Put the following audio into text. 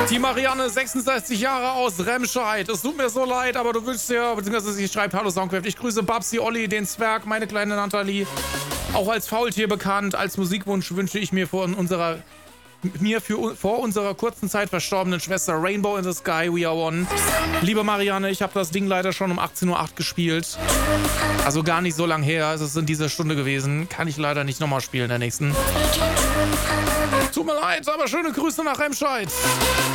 Die Marianne, 66 Jahre aus Remscheid. Es tut mir so leid, aber du wünschst dir, beziehungsweise sie schreibt, hallo Soundcraft, ich grüße Babsi, Olli, den Zwerg, meine kleine Nathalie. Auch als Faultier bekannt, als Musikwunsch wünsche ich mir vor unserer kurzen Zeit verstorbenen Schwester Rainbow in the Sky, We Are One. Liebe Marianne, ich habe das Ding leider schon um 18:08 Uhr gespielt. Also gar nicht so lang her, es ist in dieser Stunde gewesen. Kann ich leider nicht nochmal spielen in der nächsten. Tut mir leid, aber schöne Grüße nach Remscheid.